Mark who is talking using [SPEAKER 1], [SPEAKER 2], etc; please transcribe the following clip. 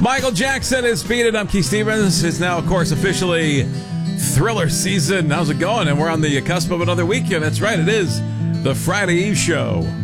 [SPEAKER 1] Michael Jackson is Beat It. I'm Keith Stevens. It's now, of course, officially Thriller season. How's it going? And we're on the cusp of another weekend. That's right. It is the Friday Eve Show.